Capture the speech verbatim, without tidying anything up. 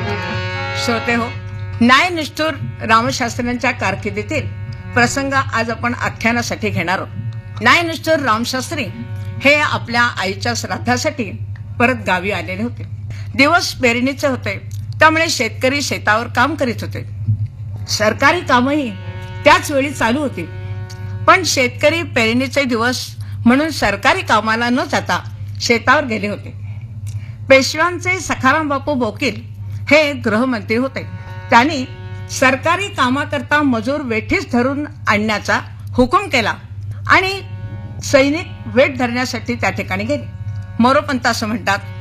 श्रोते हो, न्यायनिष्ठुर रामशास्त्रींच्या कारकिर्दीतील प्रसंग आज आपण आख्यानासाठी घेणार आहोत. न्यायनिष्ठुर रामशास्त्री हे आपल्या आईच्या श्राद्धासाठी परत गावी आलेले होते. दिवस पेरणीचे होते, त्यामुळे शेतकरी शेतावर काम करीत होते. सरकारी कामही त्याच वेळी चालू होती. पण शेतकरी पेरणीचे दिवस म्हणून सरकारी कामाला न जाता शेतावर गेले होते. पेशव्यांचे सखाराम बापू बोकील हे गृहमंत्री होते. त्यांनी सरकारी कामाकरता मजूर वेठीस धरून आणण्याचा हुकूम केला आणि सैनिक वेठ धरण्यासाठी त्या ठिकाणी गेले. मोरोपंत असं म्हणतात,